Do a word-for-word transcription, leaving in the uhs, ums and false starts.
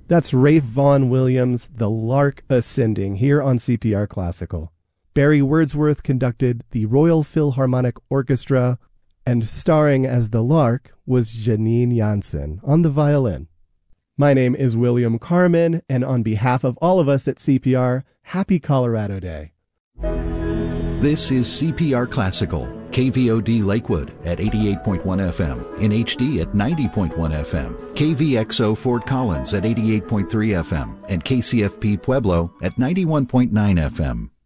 That's Rafe Vaughan Williams' The Lark Ascending here on C P R Classical. Barry Wordsworth conducted the Royal Philharmonic Orchestra, and starring as the Lark was Janine Jansen on the violin. My name is William Carmen, and on behalf of all of us at C P R, happy Colorado Day. This is C P R Classical, K V O D Lakewood at eighty-eight point one F M, in H D at ninety point one F M, K V X O Fort Collins at eighty-eight point three F M, and K C F P Pueblo at ninety-one point nine F M.